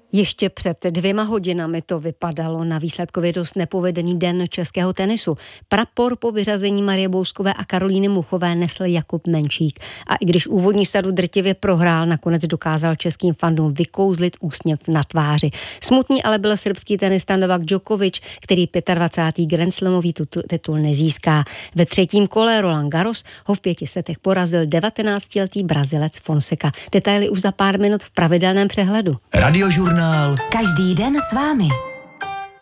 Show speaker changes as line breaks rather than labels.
Ještě před 2 hodinami to vypadalo na výsledkově dost nepovedený den českého tenisu. Prapor po vyřazení Marie Bouskové a Karolíny Muchové nesl Jakub Menčík. A i když úvodní sadu drtivě prohrál, nakonec dokázal českým fandům vykouzlit úsměv na tváři. Smutný ale byl srbský tenista Novak Djokovic, který 25. grandslamový titul nezíská. Ve 3. kole Roland Garros ho v 5 setech porazil 19letý Brazilec Fonseca. Detaily už za pár minut v pravidelném přehledu.
Radiožurnál.
Každý den s vámi.